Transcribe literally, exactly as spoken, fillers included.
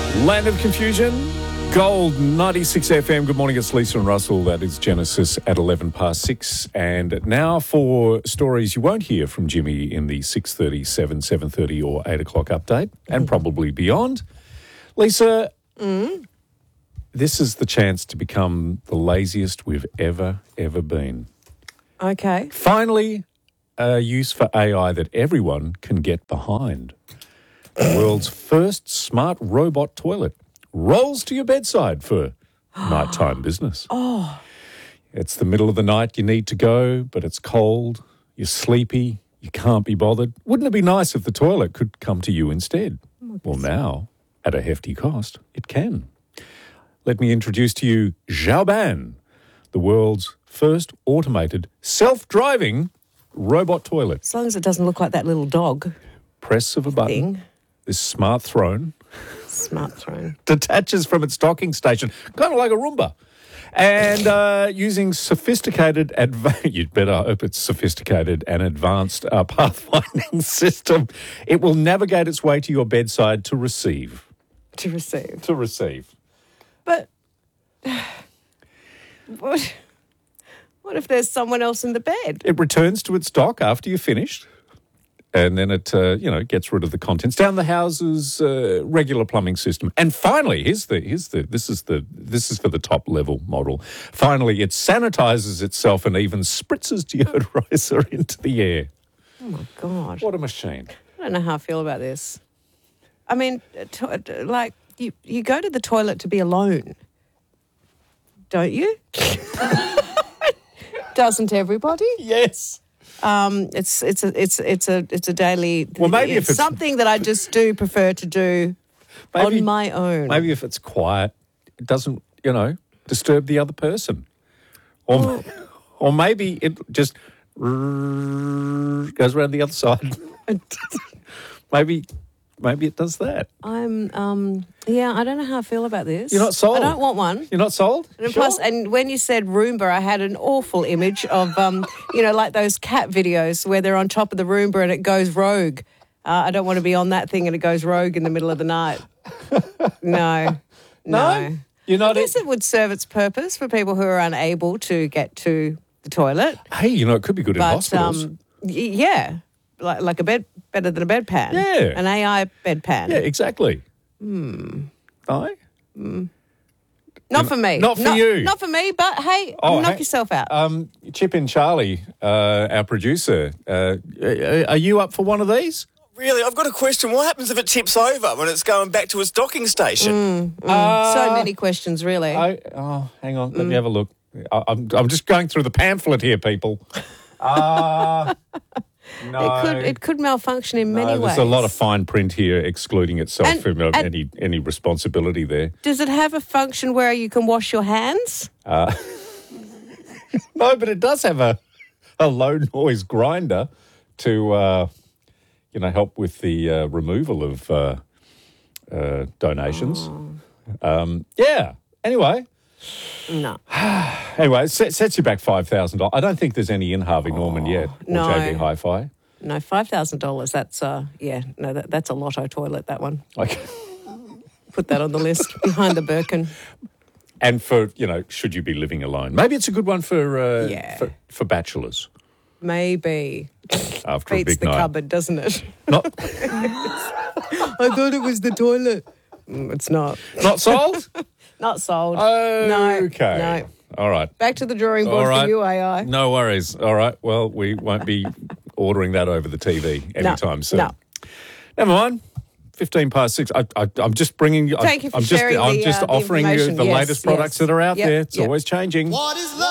Land of Confusion, Gold ninety-six F M. Good morning, it's Lisa and Russell. That is Genesis at eleven past six. And now for stories you won't hear from Jimmy in the six thirty, seven, seven thirty or eight o'clock update, and probably beyond. Lisa, Mm. this is the chance to become the laziest we've ever, ever been. Okay. Finally, a use for A I that everyone can get behind. The world's first smart robot toilet rolls to your bedside for nighttime business. Oh. It's the middle of the night, you need to go, but it's cold, you're sleepy, you can't be bothered. Wouldn't it be nice if the toilet could come to you instead? Well, now, at a hefty cost, it can. Let me introduce to you Xiaoban, the world's first automated self-driving robot toilet. As long as it doesn't look like that little dog Press of a button, thing. this smart throne Smart throne. detaches from its docking station, kind of like a Roomba. And uh, using sophisticated, adva- you'd better hope it's sophisticated and advanced uh, pathfinding system, it will navigate its way to your bedside to receive. To receive. To receive. But what, what if there's someone else in the bed? It returns to its dock after you're finished. And then it, uh, you know, gets rid of the contents down the house's uh, regular plumbing system. And finally, here's the, here's the, this is the, this is for the top level model. Finally, it sanitizes itself and even spritzes deodorizer into the air. Oh, my God. What a machine! I don't know how I feel about this. I mean, to, like, you, you go to the toilet to be alone, don't you? Doesn't everybody? Yes. Um, it's it's a it's it's a it's a daily. Well, maybe it's if it's something that I just do prefer to do Maybe- on my own. Maybe if it's quiet, it doesn't, you know, disturb the other person. Or, or maybe it just goes around the other side. maybe, maybe it does that. I'm um yeah. I don't know how I feel about this. You're not sold? I don't want one. You're not sold? And Sure. plus, and when you said Roomba, I had an awful image of, um, you know, like those cat videos where they're on top of the Roomba and it goes rogue. Uh, I don't want to be on that thing and it goes rogue in the middle of the night. No. No? You're not I guess it would serve its purpose for people who are unable to get to the toilet. Hey, you know, it could be good in But, hospitals. um, y- yeah, like, like a bed, better than a bedpan. Yeah. An A I bedpan. yeah, exactly. Hmm. No? Not for me. Not for you. Not for me, but hey, Oh, knock hey, yourself out. Um, Chip and Charlie, uh, our producer, uh, are you up for one of these? Really, I've got a question. What happens if it tips over when it's going back to its docking station? so many questions, really. I, oh, hang on. Let me have a look. I, I'm, I'm just going through the pamphlet here, people. Uh, no. It could it could malfunction in many no, ways. there's a lot of fine print here excluding itself And- from uh, and- any, any responsibility there. Does it have a function where you can wash your hands? No, but it does have a, a low noise grinder to, uh, you know, help with the uh, removal of uh, uh, donations. Oh. Um, yeah. Anyway. No. Anyway, it set- sets you back five thousand dollars. I don't think there's any in Harvey Norman yet, or no. J B Hi-Fi. No, five thousand dollars. That's uh, yeah. No, that, that's a lotto toilet. That one. Like, Put that on the list behind the Birkin. and for, you know, should you be living alone? Maybe it's a good one for uh, Yeah. for, for bachelors Maybe after a beats big the night. cupboard, doesn't it? Not, I thought it was the toilet. Mm, it's not. not sold? Not sold. Okay. No. All right. Back to the drawing board All right. for you, A I. No worries. All right. Well, we won't be ordering that over the T V anytime soon. no. Never mind. Fifteen past six. I, I, I'm just bringing you. Thank you for I'm just, sharing I'm the, just uh, the offering you information. the Yes, latest yes. products that are out Yep, there. It's yep. always changing. What is love?